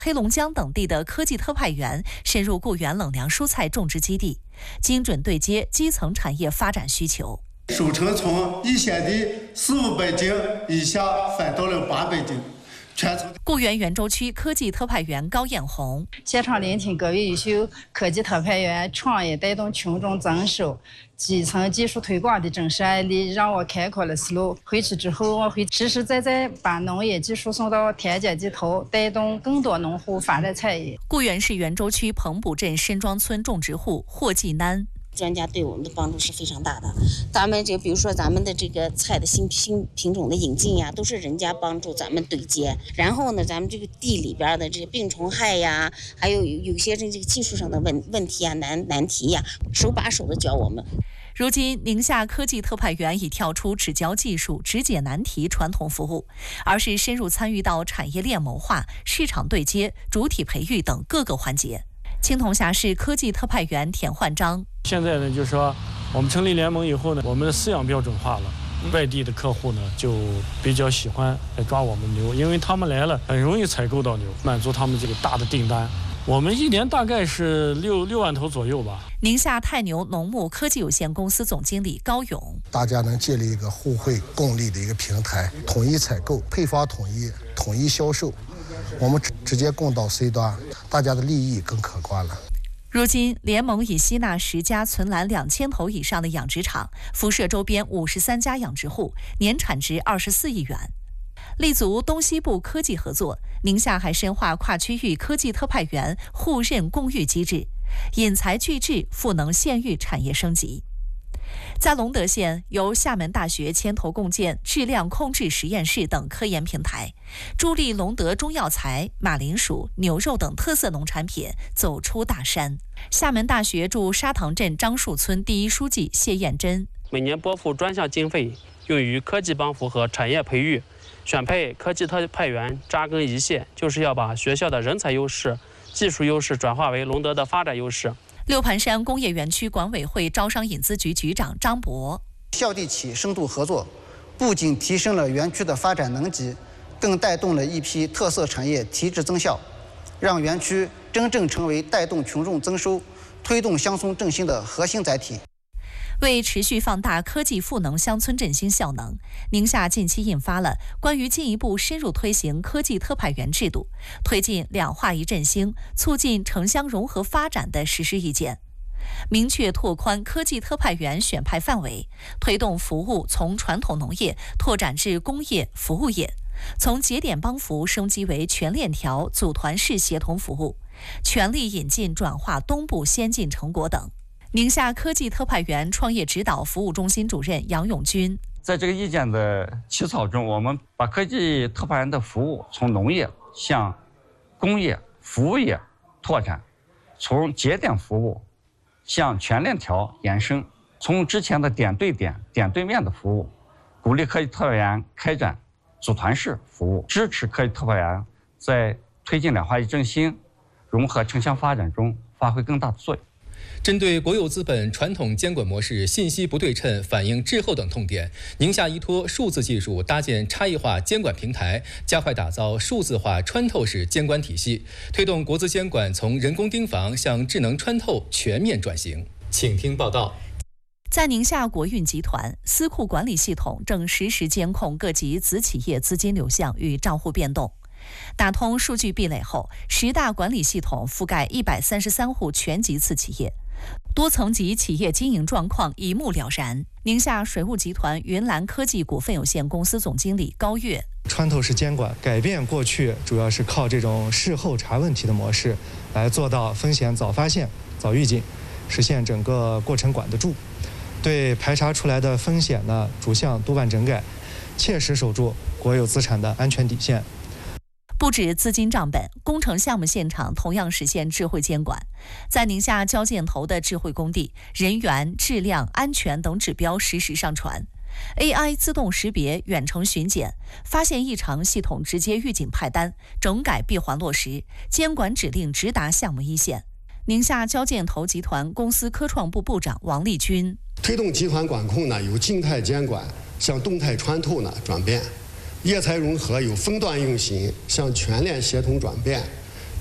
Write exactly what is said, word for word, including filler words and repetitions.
黑龙江等地的科技特派员深入固原冷粮蔬菜种植基地，精准对接基层产业发展需求。 收成从一线的四五百斤以下翻到了八百斤。 固原袁州区科技特派员高艳红， 现场聆听各位优秀科技特派员创业带动群众增收、基层技术推广的真实案例，让我开阔了思路。回去之后，我会实实在在把农业技术送到田间地头，带动更多农户发展产业。 固原市袁州区彭浦镇申庄村种植户霍继南。 专家对我们的帮助是非常大的。咱们这比如说咱们的这个菜的新新品种的引进呀，都是人家帮助咱们对接。然后呢，咱们这个地里边的这病虫害呀，还有有些这个技术上的问问题啊、难难题呀，手把手的教我们。 如今，宁夏科技特派员已跳出只教技术、只解难题传统服务，而是深入参与到产业链谋划、市场对接、主体培育等各个环节。青铜峡市科技特派员田焕章， 现在呢，就是说我们成立联盟以后呢，我们的饲养标准化了，外地的客户呢就比较喜欢来抓我们牛，因为他们来了很容易采购到牛，满足他们这个大的订单。我们一年大概是六六万头左右吧。 宁夏泰牛农牧科技有限公司总经理高勇， 大家能建立一个互惠共利的一个平台，统一采购、配方统一、统一销售，我们直接供到 C 端，大家的利益更可观了。 如今，联盟已吸纳十家存栏两千头以上的养殖场，辐射周边五十三家养殖户，年产值二十四亿元。立足东西部科技合作，宁夏还深化跨区域科技特派员互认共育机制，引才聚智，赋能县域产业升级。在隆德县，由厦门大学牵头共建质量控制实验室等科研平台，助力隆德中药材、马铃薯、牛肉等特色农产品走出大山。厦门大学驻沙塘镇樟树村第一书记谢艳珍， 每年拨付专项经费用于科技帮扶和产业培育，选配科技特派员扎根一线，就是要把学校的人才优势、技术优势转化为隆德的发展优势。 六盘山工业园区管委会招商引资局局长张博， 校地企深度合作，不仅提升了园区的发展能级，更带动了一批特色产业提质增效，让园区真正成为带动群众增收、推动乡村振兴的核心载体。 为持续放大科技赋能乡村振兴效能，宁夏近期印发了关于进一步深入推行科技特派员制度，推进两化一振兴，促进城乡融合发展的实施意见，明确拓宽科技特派员选派范围，推动服务从传统农业拓展至工业、服务业，从节点帮扶升级为全链条组团式协同服务，全力引进转化东部先进成果等。宁夏科技特派员创业指导服务中心主任杨永军， 在这个意见的起草中，我们把科技特派员的服务从农业向工业、服务业拓展，从节点服务向全链条延伸，从之前的点对点、点对面的服务，鼓励科技特派员开展组团式服务，支持科技特派员在推进两化一振兴、融合城乡发展中发挥更大的作用。 针对国有资本传统监管模式、信息不对称、反应滞后等痛点，宁夏依托数字技术搭建差异化监管平台，加快打造数字化穿透式监管体系，推动国资监管从人工盯防向智能穿透全面转型。请听报道。 在宁夏国运集团，私库管理系统正实时监控各级子企业资金流向与账户变动。打通数据壁垒后，十大管理系统覆盖一百三十三户全级次企业，多层级企业经营状况一目了然。宁夏水务集团云蓝科技股份有限公司总经理高跃， 穿透式监管改变过去主要是靠这种事后查问题的模式，来做到风险早发现、早预警，实现整个过程管得住。对排查出来的风险呢，逐项督办整改，切实守住国有资产的安全底线。 不止资金账本，工程项目现场同样实现智慧监管。在宁夏交建头的智慧工地，人员、质量、安全等指标实时上传 ，A I 自动识别、远程巡检，发现异常系统直接预警派单，整改闭环落实，监管指令直达项目一线。宁夏交建头集团公司科创部部长王立军， 推动集团管控呢由静态监管向动态穿透呢转变。业财融合由分段运行向全链协同转变，